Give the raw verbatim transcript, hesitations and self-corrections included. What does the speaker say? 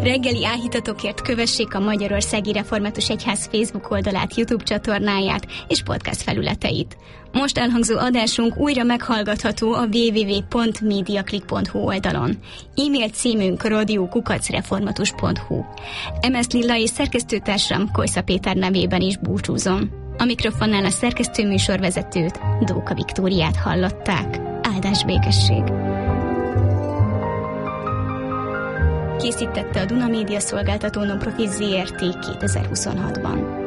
Reggeli áhítatokért kövessék a Magyarországi Református Egyház Facebook oldalát, YouTube csatornáját és podcast felületeit. Most elhangzó adásunk újra meghallgatható a double-u double-u double-u pont mediaclick pont hu oldalon. E-mail címünk radio kukac reformatus pont hu. em es Lilla és szerkesztőtársam Kojsza Péter nevében is búcsúzom. A mikrofonnál a szerkesztő műsorvezetőt, Dóka Viktóriát hallották. Áldás békesség! Készítette a Duna Média Szolgáltató Non-Profit Zé Er Té kétezer-huszonhatban.